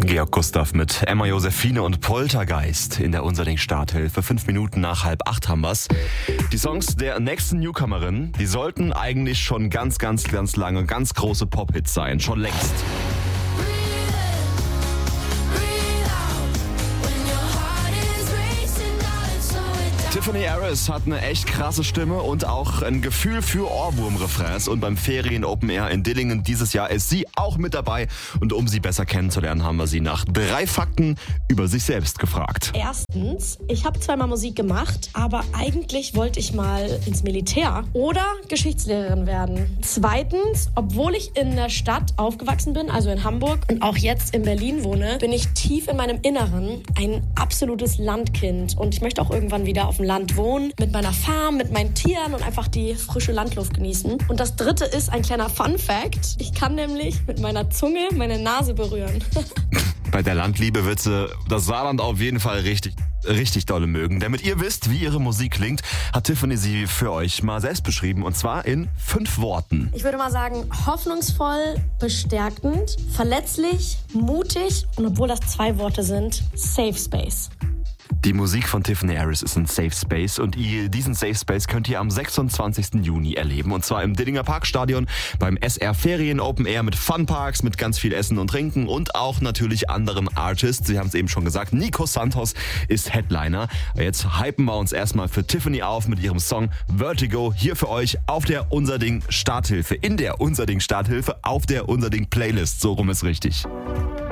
Georg Gustav mit Emma Josephine und Poltergeist in der Unserding Starthilfe. 5 Minuten nach 7:30 haben wir's. Die Songs der nächsten Newcomerin, die sollten eigentlich schon ganz lange ganz große Pop-Hits sein. Schon längst. Tiffany Harris hat eine echt krasse Stimme und auch ein Gefühl für Ohrwurm-Refrains. Und beim Ferien Open Air in Dillingen dieses Jahr ist sie auch mit dabei. Und um sie besser kennenzulernen, haben wir sie nach 3 Fakten über sich selbst gefragt. Erstens, ich habe zweimal Musik gemacht, aber eigentlich wollte ich mal ins Militär oder Geschichtslehrerin werden. Zweitens, obwohl ich in der Stadt aufgewachsen bin, also in Hamburg und auch jetzt in Berlin wohne, bin ich tief in meinem Inneren ein absolutes Landkind. Und ich möchte auch irgendwann wieder auf dem Land wohnen, mit meiner Farm, mit meinen Tieren und einfach die frische Landluft genießen. Und das dritte ist ein kleiner Fun-Fact. Ich kann nämlich mit meiner Zunge meine Nase berühren. Bei der Landliebe wird sie das Saarland auf jeden Fall richtig dolle mögen. Damit ihr wisst, wie ihre Musik klingt, hat Tiffany sie für euch mal selbst beschrieben. Und zwar in 5 Worten. Ich würde mal sagen, hoffnungsvoll, bestärkend, verletzlich, mutig und obwohl das 2 Worte sind, Safe Space. Die Musik von Tiffany Harris ist ein Safe Space und diesen Safe Space könnt ihr am 26. Juni erleben. Und zwar im Dillinger Parkstadion beim SR Ferien Open Air mit Funparks, mit ganz viel Essen und Trinken und auch natürlich anderen Artists. Sie haben es eben schon gesagt, Nico Santos ist Headliner. Jetzt hypen wir uns erstmal für Tiffany auf mit ihrem Song Vertigo hier für euch auf der Unserding Starthilfe. In der Unserding Starthilfe auf der Unserding Playlist. So rum ist richtig.